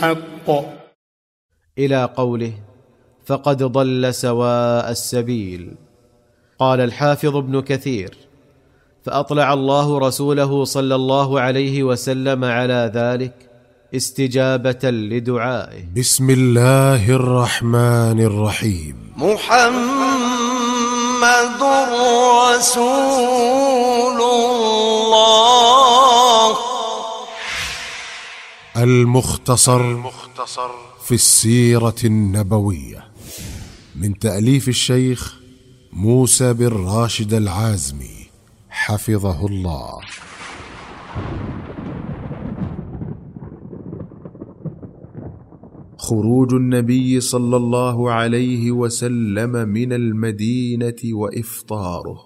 حق. إلى قوله فقد ضل سواء السبيل. قال الحافظ ابن كثير: فأطلع الله رسوله صلى الله عليه وسلم على ذلك استجابة لدعائه. بسم الله الرحمن الرحيم. محمد رسول الله. المختصر في السيرة النبوية، من تأليف الشيخ موسى بن راشد العازمي حفظه الله. خروج النبي صلى الله عليه وسلم من المدينة وإفطاره.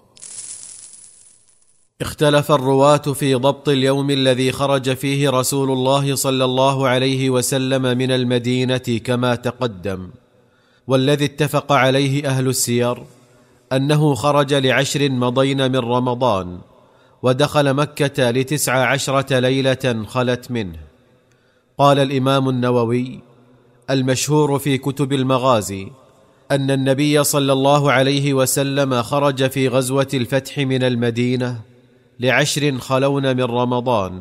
اختلف الرواة في ضبط اليوم الذي خرج فيه رسول الله صلى الله عليه وسلم من المدينة كما تقدم، والذي اتفق عليه أهل السير أنه خرج ل10 مضين من رمضان، ودخل مكة ل19 ليلة خلت منه. قال الإمام النووي: المشهور في كتب المغازي أن النبي صلى الله عليه وسلم خرج في غزوة الفتح من المدينة ل10 خلون من رمضان،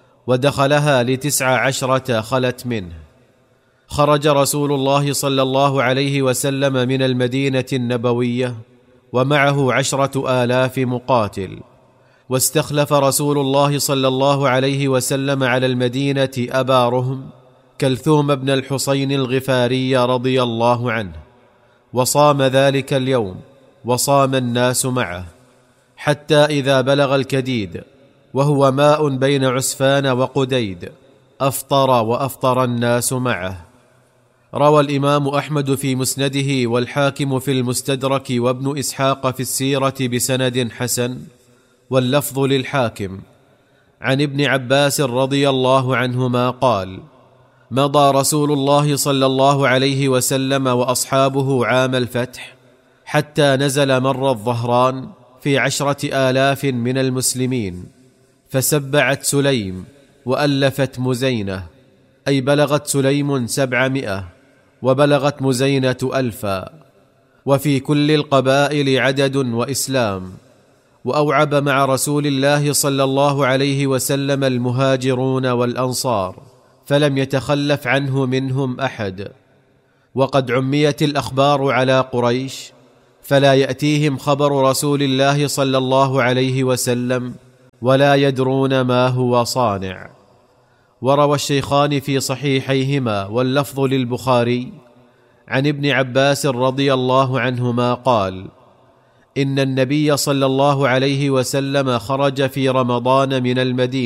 ودخلها ل19 خلت منه. خرج رسول الله صلى الله عليه وسلم من المدينة النبوية ومعه 10,000 مقاتل، واستخلف رسول الله صلى الله عليه وسلم على المدينة أبا رهم كلثوم بن الحصين الغفاري رضي الله عنه، وصام ذلك اليوم وصام الناس معه، حتى إذا بلغ الكديد وهو ماء بين عسفان وقديد أفطر وأفطر الناس معه. روى الإمام أحمد في مسنده والحاكم في المستدرك وابن إسحاق في السيرة بسند حسن، واللفظ للحاكم، عن ابن عباس رضي الله عنهما قال: مضى رسول الله صلى الله عليه وسلم وأصحابه عام الفتح حتى نزل مر الظهران في 10,000 من المسلمين، فسبعت سليم وألفت مزينة، أي بلغت سليم 700 وبلغت مزينة 1000، وفي كل القبائل عدد وإسلام. وأوعب مع رسول الله صلى الله عليه وسلم المهاجرون والأنصار، فلم يتخلف عنه منهم أحد. وقد عميت الأخبار على قريش، فلا يأتيهم خبر رسول الله صلى الله عليه وسلم ولا يدرون ما هو صانع. وروى الشيخان في صحيحيهما واللفظ للبخاري عن ابن عباس رضي الله عنهما قال: إن النبي صلى الله عليه وسلم خرج في رمضان من المدينة